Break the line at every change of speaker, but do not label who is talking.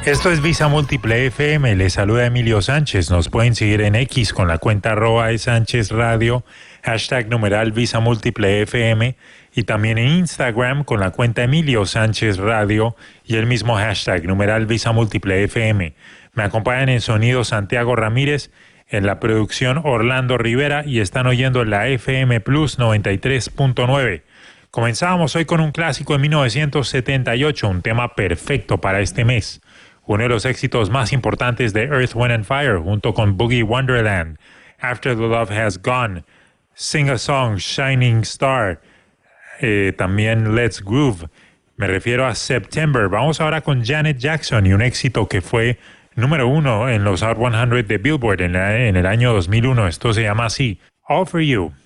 Esto es Visa Múltiple FM, les saluda Emilio Sánchez. Nos pueden seguir en X con la cuenta @SánchezRadio, hashtag numeral Visa Múltiple FM, y también en Instagram con la cuenta Emilio Sánchez Radio y el mismo hashtag numeral Visa Múltiple FM. Me acompañan en sonido Santiago Ramírez, en la producción Orlando Rivera, y están oyendo la FM Plus 93.9. Comenzamos hoy con un clásico de 1978, un tema perfecto para este mes. Uno de los éxitos más importantes de Earth, Wind and Fire, junto con Boogie Wonderland, After the Love Has Gone, Sing a Song, Shining Star, también Let's Groove. Me refiero a September. Vamos ahora con Janet Jackson y un éxito que fue número 1 en los Hot 100 de Billboard en el año 2001. Esto se llama así, All For You.